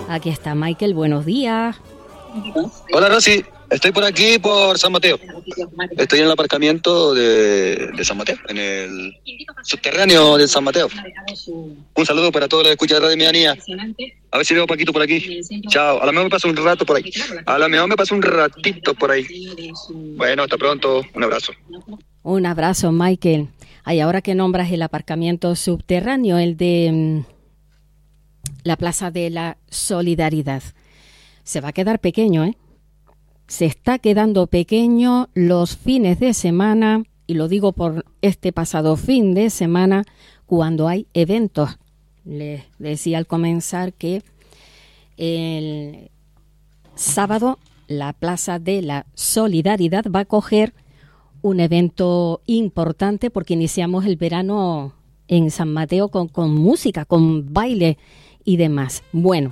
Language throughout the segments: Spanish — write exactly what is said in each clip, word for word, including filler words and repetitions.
Aquí está Michael, buenos días. Hola Rosy, estoy por aquí por San Mateo. Estoy en el aparcamiento de, de San Mateo, en el subterráneo de San Mateo. Un saludo para todos los escuchas de Radio Medianía. A ver si veo a Paquito por aquí. Chao, a lo mejor me paso un rato por ahí. A lo mejor me paso un ratito por ahí. Bueno, hasta pronto, un abrazo. Un abrazo, Michael. Ay, ahora que nombras el aparcamiento subterráneo, el de mmm, la Plaza de la Solidaridad, se va a quedar pequeño, ¿eh? Se está quedando pequeño los fines de semana, y lo digo por este pasado fin de semana, cuando hay eventos. Les decía al comenzar que el sábado la Plaza de la Solidaridad va a coger un evento importante porque iniciamos el verano en San Mateo con, con música, con baile y demás. Bueno,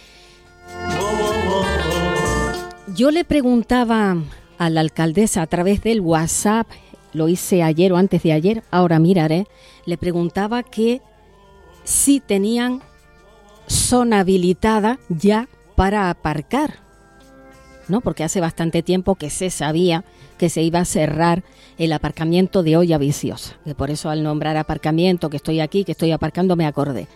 yo le preguntaba a la alcaldesa a través del WhatsApp, lo hice ayer o antes de ayer, ahora miraré, le preguntaba que si tenían zona habilitada ya para aparcar, ¿no? Porque hace bastante tiempo que se sabía que se iba a cerrar el aparcamiento de Olla Viciosa, que por eso al nombrar aparcamiento, que estoy aquí, que estoy aparcando, me acordé.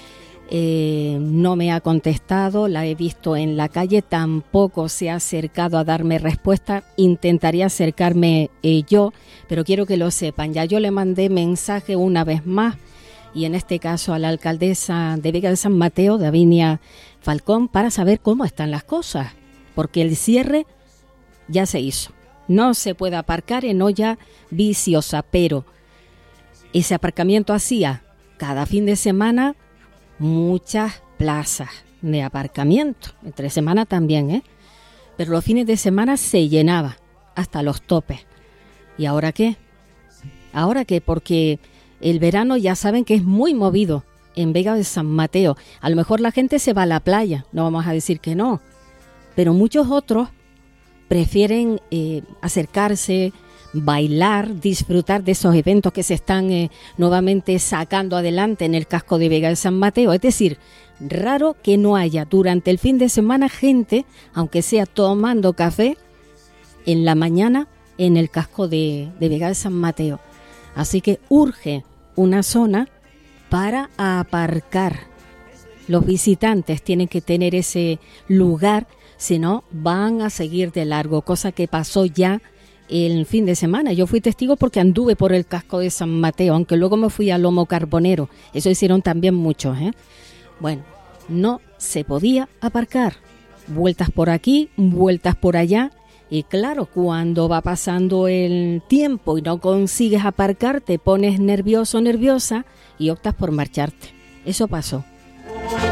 Eh, no me ha contestado, la he visto en la calle, tampoco se ha acercado a darme respuesta. Intentaría acercarme eh, yo, pero quiero que lo sepan. Ya yo le mandé mensaje una vez más, y en este caso a la alcaldesa de Vega de San Mateo, Davinia Falcón, para saber cómo están las cosas, porque el cierre ya se hizo. No se puede aparcar en Olla Viciosa, pero ese aparcamiento hacía cada fin de semana muchas plazas de aparcamiento, entre semana también, ¿eh? Pero los fines de semana se llenaba hasta los topes. ¿Y ahora qué? ¿Ahora qué? Porque el verano ya saben que es muy movido en Vega de San Mateo. A lo mejor la gente se va a la playa, no vamos a decir que no, pero muchos otros prefieren eh, acercarse, bailar, disfrutar de esos eventos que se están eh, nuevamente sacando adelante en el casco de Vega de San Mateo. Es decir, raro que no haya durante el fin de semana gente, aunque sea tomando café, en la mañana en el casco de, de Vega de San Mateo. Así que urge una zona para aparcar. Los visitantes tienen que tener ese lugar, si no van a seguir de largo, cosa que pasó ya el fin de semana. Yo fui testigo porque anduve por el casco de San Mateo, aunque luego me fui a Lomo Carbonero. Eso hicieron también muchos, ¿eh? Bueno, no se podía aparcar. Vueltas por aquí, vueltas por allá. Y claro, cuando va pasando el tiempo y no consigues aparcar, te pones nervioso, nerviosa y optas por marcharte. Eso pasó.